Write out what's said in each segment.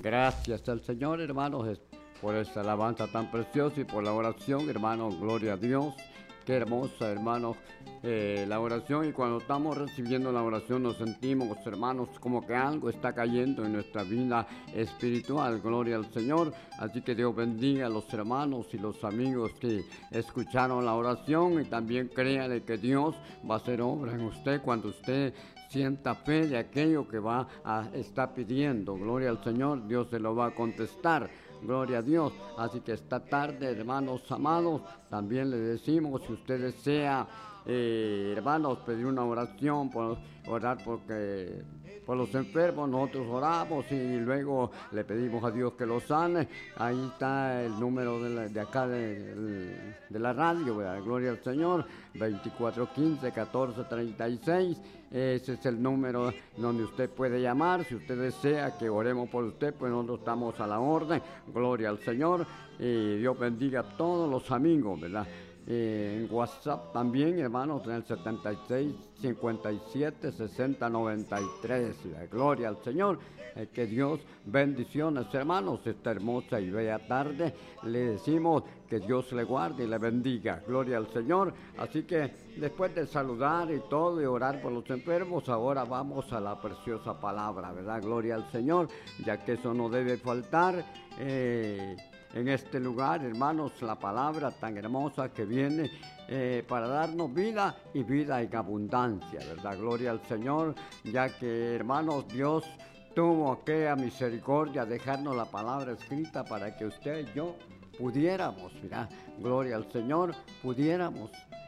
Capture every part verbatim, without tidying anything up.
Gracias al Señor, hermanos, por esta alabanza tan preciosa y por la oración, hermanos. Gloria a Dios. Qué hermosa, hermanos, eh, la oración. Y cuando estamos recibiendo la oración nos sentimos, hermanos, como que algo está cayendo en nuestra vida espiritual. Gloria al Señor. Así que Dios bendiga a los hermanos y los amigos que escucharon la oración. Y también créale que Dios va a hacer obra en usted cuando usted sienta fe de aquello que va a estar pidiendo. Gloria al Señor. Dios se lo va a contestar. Gloria a Dios. Así que esta tarde, hermanos amados, también le decimos, si usted desea, eh, hermanos, pedir una oración, por orar porque, por los enfermos, nosotros oramos y luego le pedimos a Dios que los sane. Ahí está el número de, la, de acá de, de la radio, ¿verdad? Gloria al Señor, veinticuatro quince, catorce treinta y seis. Ese es el número donde usted puede llamar. Si usted desea que oremos por usted, pues nosotros estamos a la orden. Gloria al Señor. Y Dios bendiga a todos los amigos, ¿verdad? Eh, en WhatsApp también, hermanos, en el setenta y seis, cincuenta y siete, sesenta, noventa y tres. Gloria al Señor. Eh, que Dios, bendiciones, hermanos, esta hermosa y bella tarde. Le decimos que Dios le guarde y le bendiga. Gloria al Señor. Así que después de saludar y todo y orar por los enfermos, ahora vamos a la preciosa palabra, ¿verdad? Gloria al Señor, ya que eso no debe faltar. Eh, En este lugar, hermanos, la palabra tan hermosa que viene eh, para darnos vida y vida en abundancia, ¿verdad? Gloria al Señor, ya que, hermanos, Dios tuvo aquella misericordia de dejarnos la palabra escrita para que usted y yo pudiéramos, ¿verdad? Gloria al Señor, pudiéramos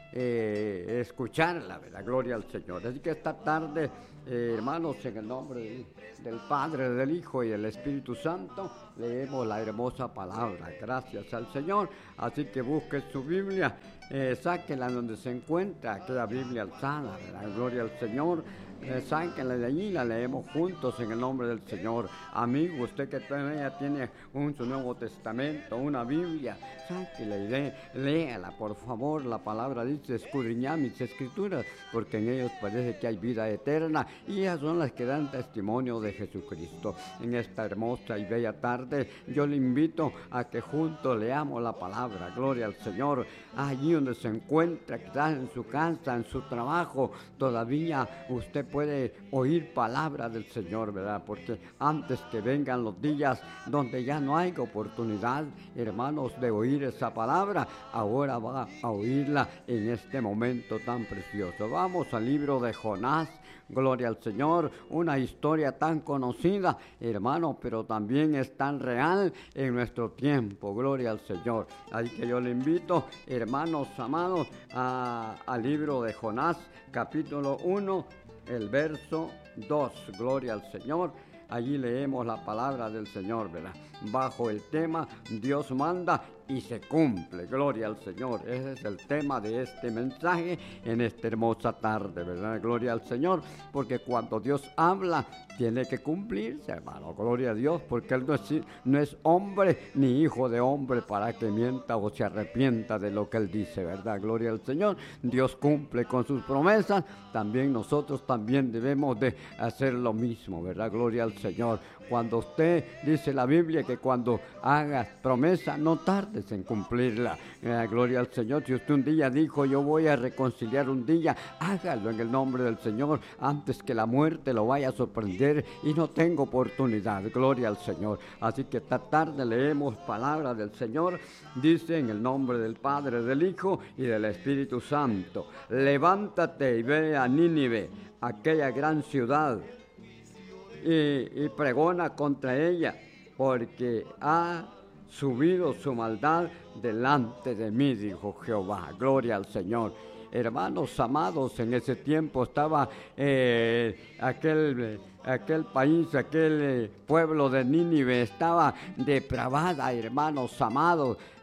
eh, escucharla, ¿verdad? Gloria al Señor. Así que esta tarde, eh, hermanos, en el nombre del, del Padre, del Hijo y del Espíritu Santo, leemos la hermosa palabra. Gracias al Señor. Así que busque su Biblia, eh, sáquela donde se encuentra aquella Biblia alzada, ¿verdad? Gloria al Señor. Eh, sáquenla de allí, la leemos juntos en el nombre del Señor. Amigo, usted que todavía tiene un su Nuevo Testamento, una Biblia, sáquela y lé, léala, por favor. La palabra dice, escudriñad mis escrituras, porque en ellos parece que hay vida eterna, y ellas son las que dan testimonio de Jesucristo. En esta hermosa y bella tarde, yo le invito a que juntos leamos la palabra. Gloria al Señor. Allí donde se encuentra, quizás en su casa, en su trabajo, todavía usted puede oír palabra del Señor, ¿verdad? Porque antes que vengan los días donde ya no hay oportunidad, hermanos, de oír esa palabra, ahora va a oírla en este momento tan precioso. Vamos al libro de Jonás. Gloria al Señor, una historia tan conocida, hermano, pero también es tan real en nuestro tiempo. Gloria al Señor. Así que yo le invito, hermanos amados, a, al libro de Jonás, capítulo uno, el verso dos. Gloria al Señor. Allí leemos la palabra del Señor, ¿verdad? Bajo el tema, Dios manda y se cumple. Gloria al Señor. Ese es el tema de este mensaje en esta hermosa tarde, ¿verdad? Gloria al Señor, porque cuando Dios habla, tiene que cumplirse, hermano. Gloria a Dios, porque Él no es, no es hombre ni hijo de hombre para que mienta o se arrepienta de lo que Él dice, ¿verdad? Gloria al Señor. Dios cumple con sus promesas. También nosotros también debemos de hacer lo mismo, ¿verdad? Gloria al Señor. Cuando usted dice la Biblia que cuando hagas promesa, no tardes en cumplirla. Eh, gloria al Señor. Si usted un día dijo, yo voy a reconciliar un día, hágalo en el nombre del Señor antes que la muerte lo vaya a sorprender y no tengo oportunidad. Gloria al Señor. Así que esta tarde leemos palabra del Señor. Dice en el nombre del Padre, del Hijo y del Espíritu Santo: levántate y ve a Nínive, aquella gran ciudad, Y, y pregona contra ella, porque ha subido su maldad delante de mí, dijo Jehová. Gloria al Señor. Hermanos amados, en ese tiempo estaba eh, aquel, aquel país, aquel eh, pueblo de Nínive, estaba depravada, hermanos amados.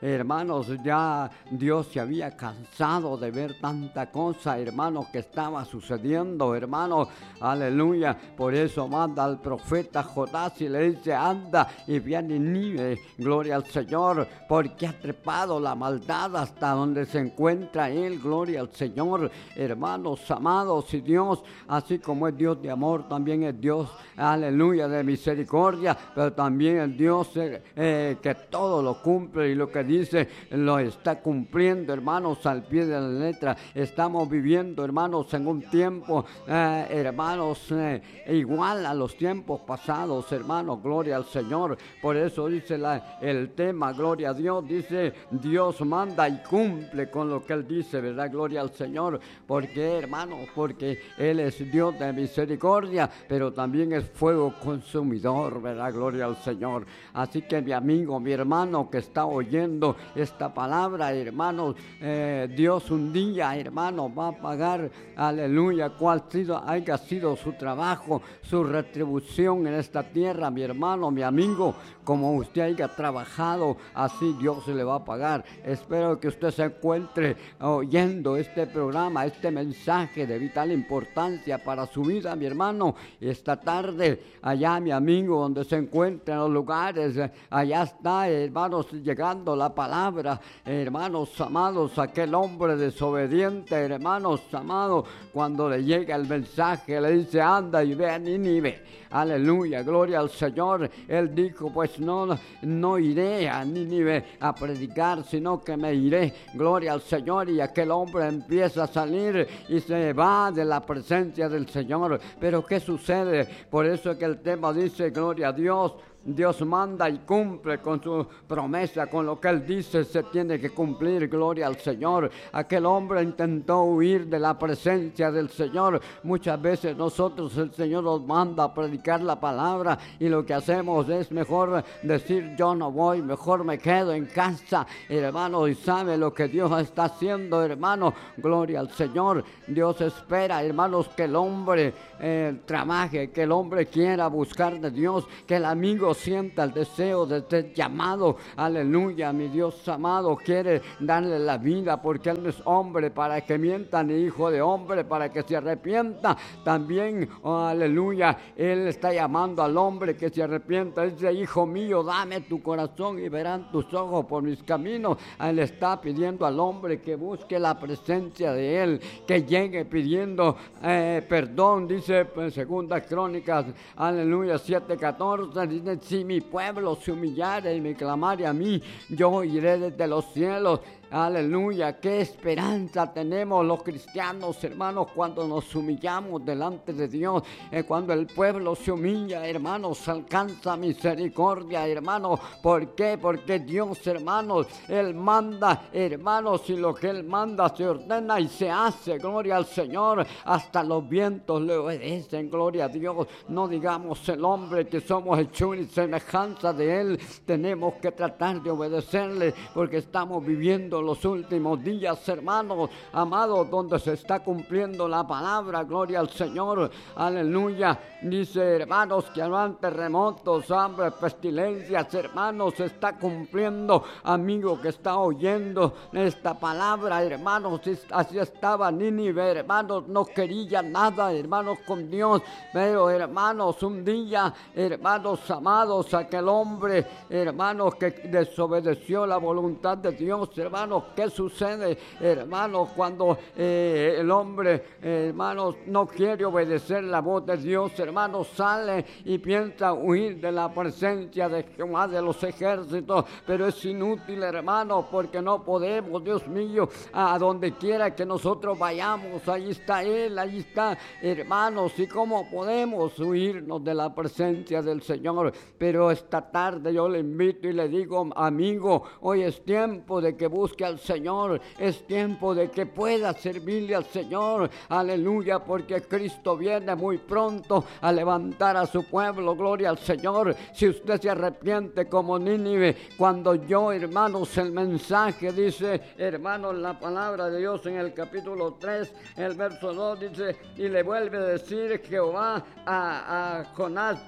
hermanos, ya Dios se había cansado de ver tanta cosa, hermanos, que estaba sucediendo, hermanos, aleluya. Por eso manda al profeta Jonás y le dice, anda y ve a Nínive, gloria al Señor, porque ha trepado la maldad hasta donde se encuentra él, gloria al Señor, hermanos amados. Y Dios, así como es Dios de amor, también es Dios, aleluya, de misericordia, pero también es Dios eh, eh, que todo lo cumple y lo que dice lo está cumpliendo, hermanos, al pie de la letra. Estamos viviendo, hermanos, en un tiempo, eh, hermanos, eh, igual a los tiempos pasados, hermanos, gloria al Señor. Por eso dice la, el tema, gloria a Dios, dice, Dios manda y cumple con lo que Él dice, ¿verdad? Gloria al Señor. ¿Por qué, hermanos? Porque Él es Dios de misericordia, pero también es fuego consumidor, ¿verdad? Gloria al Señor. Así que mi amigo, mi hermano que está oyendo esta palabra, hermanos, eh, Dios un día, hermano, va a pagar, aleluya, cuál sido, haya sido su trabajo, su retribución en esta tierra, mi hermano, mi amigo. Como usted haya trabajado, así Dios se le va a pagar. Espero que usted se encuentre oyendo este programa, este mensaje de vital importancia para su vida, mi hermano. Esta tarde, allá, mi amigo, donde se encuentra en los lugares, allá está, hermanos, llegando la palabra, hermanos amados, aquel hombre desobediente, hermanos amados, cuando le llega el mensaje, le dice, anda y ve a Nínive. Aleluya, gloria al Señor. Él dijo, pues no, no iré a Nínive a predicar, sino que me iré, gloria al Señor. Y aquel hombre empieza a salir y se va de la presencia del Señor. Pero ¿qué sucede? Por eso es que el tema dice, gloria a Dios. Dios manda y cumple con su promesa, con lo que Él dice se tiene que cumplir, gloria al Señor. Aquel hombre intentó huir de la presencia del Señor. Muchas veces nosotros, el Señor nos manda a predicar la palabra y lo que hacemos es mejor decir yo no voy, mejor me quedo en casa, hermano, y sabe lo que Dios está haciendo, hermano, gloria al Señor. Dios espera, hermanos, que el hombre eh, trabaje, que el hombre quiera buscar de Dios, que el amigo sienta el deseo de ser llamado, aleluya. Mi Dios amado quiere darle la vida, porque Él no es hombre para que mienta, ni hijo de hombre para que se arrepienta. También, oh, aleluya, Él está llamando al hombre que se arrepienta. Dice, hijo mío, dame tu corazón y verán tus ojos por mis caminos. Él está pidiendo al hombre que busque la presencia de Él, que llegue pidiendo eh, perdón. Dice en Segunda Crónicas, aleluya, siete catorce, dice, si mi pueblo se humillare y me clamare a mí, yo iré desde los cielos. Aleluya, qué esperanza tenemos los cristianos, hermanos, cuando nos humillamos delante de Dios. Eh, cuando el pueblo se humilla, hermanos, alcanza misericordia, hermanos. ¿Por qué? Porque Dios, hermanos, Él manda, hermanos, y lo que Él manda se ordena y se hace, gloria al Señor. Hasta los vientos le obedecen, gloria a Dios. No digamos el hombre que somos hechura y semejanza de Él. Tenemos que tratar de obedecerle, porque estamos viviendo los últimos días, hermanos amados, donde se está cumpliendo la palabra, gloria al Señor, aleluya. Dice, hermanos, que habrán terremotos, hambre, pestilencias, hermanos, se está cumpliendo, amigo que está oyendo esta palabra, hermanos. Así estaba Nínive, hermanos, no quería nada, hermanos, con Dios, pero hermanos, un día, hermanos amados, aquel hombre, hermanos, que desobedeció la voluntad de Dios, hermanos, ¿qué sucede, hermanos, cuando eh, el hombre, eh, hermanos, no quiere obedecer la voz de Dios? Hermanos, sale y piensa huir de la presencia de Jehová de los ejércitos, pero es inútil, hermanos, porque no podemos, Dios mío, a donde quiera que nosotros vayamos, ahí está Él, ahí está, hermanos. ¿Y cómo podemos huirnos de la presencia del Señor? Pero esta tarde yo le invito y le digo, amigo, hoy es tiempo de que busque al Señor, es tiempo de que pueda servirle al Señor, aleluya, porque Cristo viene muy pronto a levantar a su pueblo, gloria al Señor. Si usted se arrepiente como Nínive, cuando yo, hermanos, el mensaje dice, hermanos, la palabra de Dios en el capítulo tres, el verso dos dice, y le vuelve a decir Jehová a, a Jonás,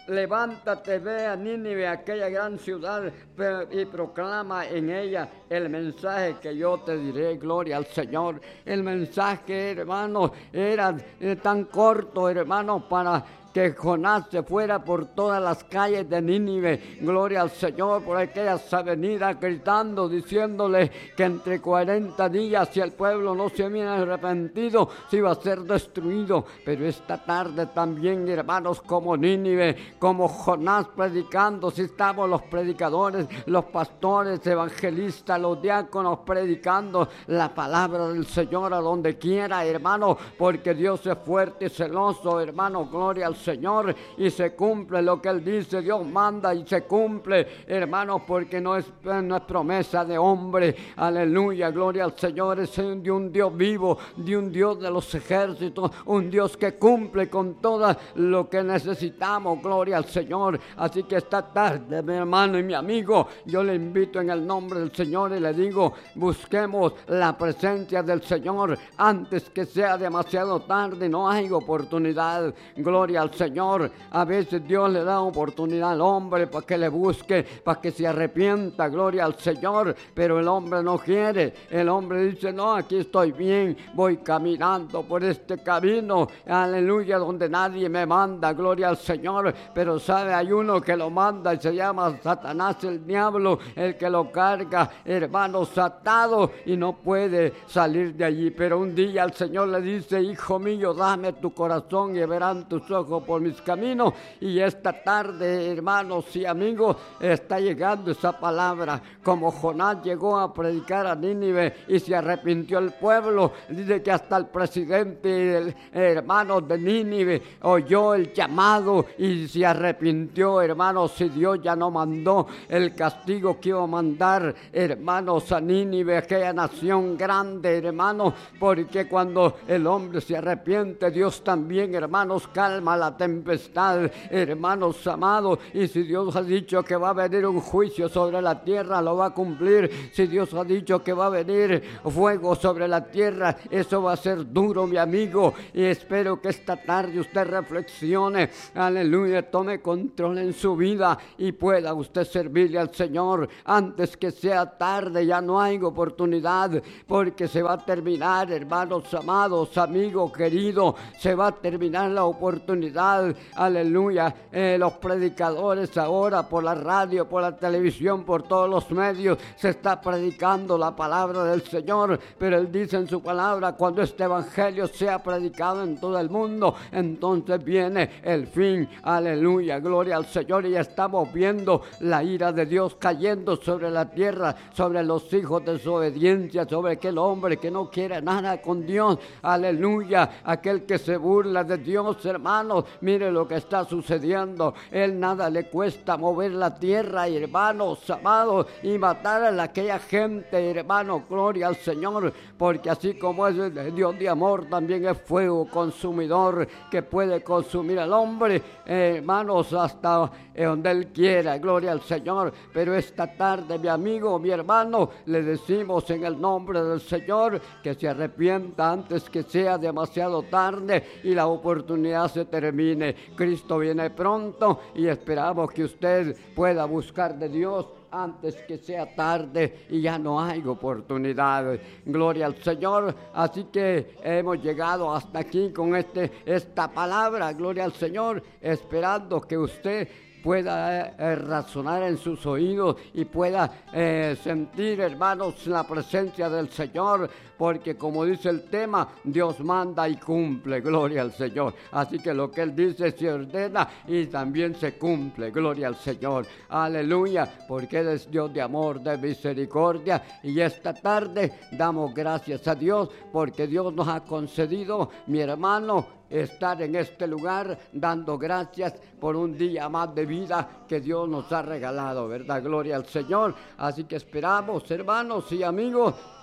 levántate, ve a Nínive, aquella gran ciudad, y proclama en ella el mensaje que yo te diré. Gloria al Señor. El mensaje, hermano, era eh, tan corto, hermano, para que Jonás se fuera por todas las calles de Nínive, gloria al Señor, por aquellas avenidas gritando, diciéndole que entre cuarenta días, si el pueblo no se hubiera arrepentido, se iba a ser destruido. Pero esta tarde también, hermanos, como Nínive, como Jonás predicando, si estamos los predicadores, los pastores, evangelistas, los diáconos predicando la palabra del Señor a donde quiera, hermano, porque Dios es fuerte y celoso, hermano, gloria al Señor, y se cumple lo que Él dice. Dios manda y se cumple, hermanos, porque no es, no es promesa de hombre. Aleluya, gloria al Señor. Es de un Dios vivo, de un Dios de los ejércitos, un Dios que cumple con todo lo que necesitamos, gloria al Señor. Así que esta tarde, mi hermano y mi amigo, yo le invito en el nombre del Señor y le digo, busquemos la presencia del Señor antes que sea demasiado tarde. No hay oportunidad, gloria al Señor. A veces Dios le da oportunidad al hombre para que le busque, para que se arrepienta, gloria al Señor, pero el hombre no quiere. El hombre dice, no, aquí estoy bien, voy caminando por este camino, aleluya, donde nadie me manda, gloria al Señor. Pero sabe, hay uno que lo manda y se llama Satanás, el diablo, el que lo carga, hermanos, atado, y no puede salir de allí. Pero un día el Señor le dice, hijo mío, dame tu corazón y verán tus ojos por mis caminos. Y esta tarde, hermanos y amigos, está llegando esa palabra, como Jonás llegó a predicar a Nínive y se arrepintió el pueblo. Dice que hasta el presidente, el hermano de Nínive, oyó el llamado y se arrepintió, hermanos. Si Dios ya no mandó el castigo que iba a mandar, hermanos, a Nínive, aquella nación grande, hermanos, porque cuando el hombre se arrepiente, Dios también, hermanos, calma la tempestad, hermanos amados. Y si Dios ha dicho que va a venir un juicio sobre la tierra, lo va a cumplir. Si Dios ha dicho que va a venir fuego sobre la tierra, eso va a ser duro, mi amigo. Y espero que esta tarde usted reflexione, aleluya, tome control en su vida y pueda usted servirle al Señor antes que sea tarde. Ya no hay oportunidad, porque se va a terminar, hermanos amados, amigos queridos, se va a terminar la oportunidad, aleluya. Eh, los predicadores ahora por la radio, por la televisión, por todos los medios, se está predicando la palabra del Señor, pero Él dice en su palabra, cuando este evangelio sea predicado en todo el mundo, entonces viene el fin, aleluya, gloria al Señor. Y estamos viendo la ira de Dios cayendo sobre la tierra, sobre los hijos de desobediencia, sobre aquel hombre que no quiere nada con Dios, aleluya, aquel que se burla de Dios, hermanos. Mire lo que está sucediendo. Él nada le cuesta mover la tierra, hermanos amados, y matar a aquella gente, hermanos, gloria al Señor, porque así como es el Dios de amor, también es fuego consumidor que puede consumir al hombre, eh, hermanos, hasta eh, donde Él quiera, gloria al Señor. Pero esta tarde, mi amigo, mi hermano, le decimos en el nombre del Señor que se arrepienta antes que sea demasiado tarde y la oportunidad se termine. Cristo viene pronto y esperamos que usted pueda buscar de Dios antes que sea tarde y ya no hay oportunidad. Gloria al Señor. Así que hemos llegado hasta aquí con este, esta palabra, gloria al Señor, esperando que usted pueda eh, razonar en sus oídos y pueda eh, sentir, hermanos, la presencia del Señor, porque como dice el tema, Dios manda y cumple, gloria al Señor. Así que lo que Él dice se ordena y también se cumple, gloria al Señor, aleluya, porque Él es Dios de amor, de misericordia. Y esta tarde damos gracias a Dios porque Dios nos ha concedido, mi hermano, estar en este lugar dando gracias por un día más de vida que Dios nos ha regalado, ¿verdad? Gloria al Señor. Así que esperamos, hermanos y amigos,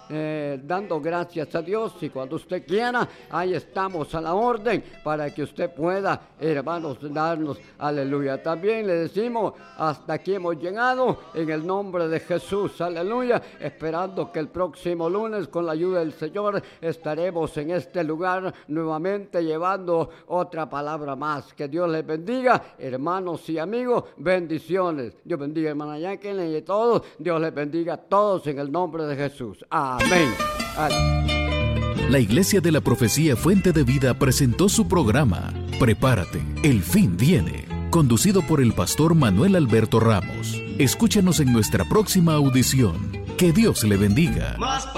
eh, dando gracias a Dios, y cuando usted quiera, ahí estamos a la orden para que usted pueda, hermanos, darnos, aleluya. También le decimos, hasta aquí hemos llegado, en el nombre de Jesús, aleluya, esperando que el próximo lunes, con la ayuda del Señor, estaremos en este lugar nuevamente llevando otra palabra más. Que Dios les bendiga, hermanos y amigos, bendiciones. Dios bendiga, hermana Jacqueline, y a todos. Dios les bendiga a todos en el nombre de Jesús. Amén. Amén. La Iglesia de la Profecía Fuente de Vida presentó su programa Prepárate, el fin viene, conducido por el pastor Manuel Alberto Ramos. Escúchanos en nuestra próxima audición. Que Dios le bendiga.